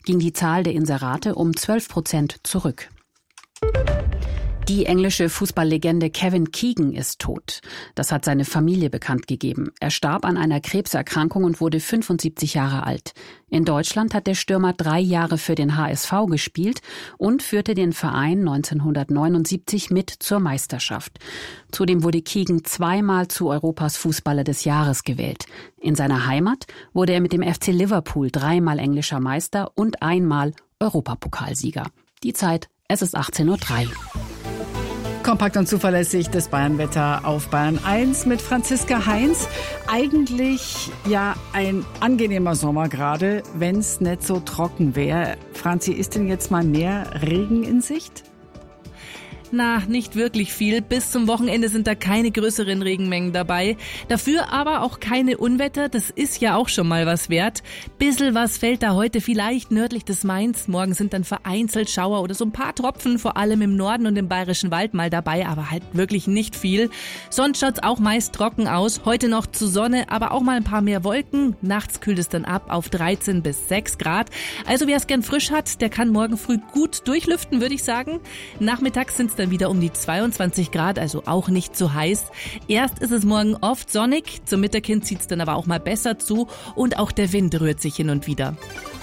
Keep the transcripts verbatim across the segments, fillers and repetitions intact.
ging die Zahl der Inserate um zwölf Prozent zurück. Die englische Fußballlegende Kevin Keegan ist tot. Das hat seine Familie bekannt gegeben. Er starb an einer Krebserkrankung und wurde fünfundsiebzig Jahre alt. In Deutschland hat der Stürmer drei Jahre für den H S V gespielt und führte den Verein neunzehnhundertneunundsiebzig mit zur Meisterschaft. Zudem wurde Keegan zweimal zu Europas Fußballer des Jahres gewählt. In seiner Heimat wurde er mit dem F C Liverpool dreimal englischer Meister und einmal Europapokalsieger. Die Zeit, es ist achtzehn Uhr drei. Kompakt und zuverlässig das Bayernwetter auf Bayern eins mit Franziska Heinz. Eigentlich ja ein angenehmer Sommer gerade, wenn es nicht so trocken wäre. Franzi, ist denn jetzt mal mehr Regen in Sicht? Na, nicht wirklich viel. Bis zum Wochenende sind da keine größeren Regenmengen dabei. Dafür aber auch keine Unwetter. Das ist ja auch schon mal was wert. Bissl was fällt da heute vielleicht nördlich des Mains. Morgen sind dann vereinzelt Schauer oder so ein paar Tropfen, vor allem im Norden und im Bayerischen Wald mal dabei, aber halt wirklich nicht viel. Sonst schaut's auch meist trocken aus. Heute noch zu Sonne, aber auch mal ein paar mehr Wolken. Nachts kühlt es dann ab auf dreizehn bis sechs Grad. Also wer es gern frisch hat, der kann morgen früh gut durchlüften, würde ich sagen. Nachmittags sind's dann wieder um die zweiundzwanzig Grad, also auch nicht so heiß. Erst ist es morgen oft sonnig, zum Mittag hin zieht es dann aber auch mal besser zu und auch der Wind rührt sich hin und wieder.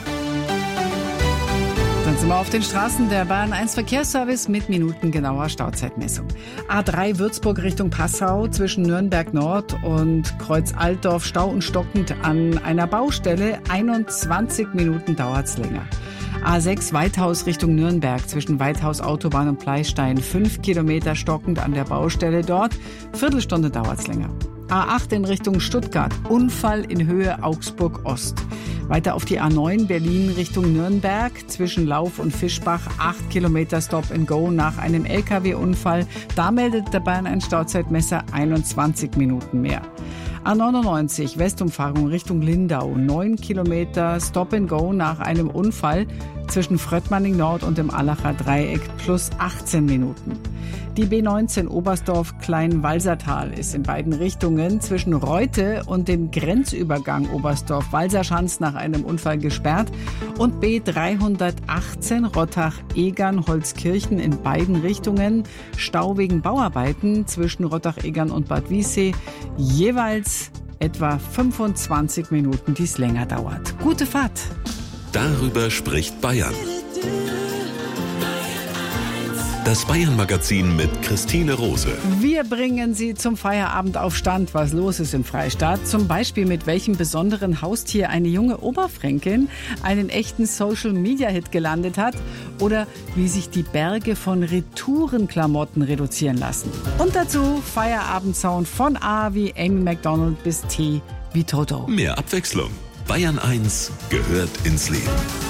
Dann sind wir auf den Straßen der Bayern eins Verkehrsservice mit minutengenauer Stauzeitmessung. A drei Würzburg Richtung Passau zwischen Nürnberg Nord und Kreuz Altdorf stau und stockend an einer Baustelle. einundzwanzig Minuten dauert's länger. A sechs Weithaus Richtung Nürnberg zwischen Weithaus Autobahn und Pleistein. Fünf Kilometer stockend an der Baustelle dort. Viertelstunde dauert's länger. A acht in Richtung Stuttgart. Unfall in Höhe Augsburg Ost. Weiter auf die A neun Berlin Richtung Nürnberg zwischen Lauf und Fischbach. Acht Kilometer Stop and Go nach einem L K W-Unfall. Da meldet der Bayern ein Stauzeitmesser einundzwanzig Minuten mehr. A neunundneunzig Westumfahrung Richtung Lindau. Neun Kilometer Stop and Go nach einem Unfall zwischen Fröttmanning Nord und dem Allacher Dreieck plus achtzehn Minuten. Die B neunzehn Oberstdorf Klein-Walsertal ist in beiden Richtungen zwischen Reute und dem Grenzübergang Oberstdorf-Walserschanz nach einem Unfall gesperrt und B dreihundertachtzehn Rottach-Egern-Holzkirchen in beiden Richtungen Stau wegen Bauarbeiten zwischen Rottach-Egern und Bad Wiessee, jeweils etwa fünfundzwanzig Minuten, die es länger dauert. Gute Fahrt! Darüber spricht Bayern. Das Bayern-Magazin mit Christine Rose. Wir bringen Sie zum Feierabend auf Stand, was los ist im Freistaat. Zum Beispiel mit welchem besonderen Haustier eine junge Oberfränkin einen echten Social-Media-Hit gelandet hat oder wie sich die Berge von Retourenklamotten reduzieren lassen. Und dazu Feierabendsound von A wie Amy Macdonald bis T wie Toto. Mehr Abwechslung. Bayern eins gehört ins Leben.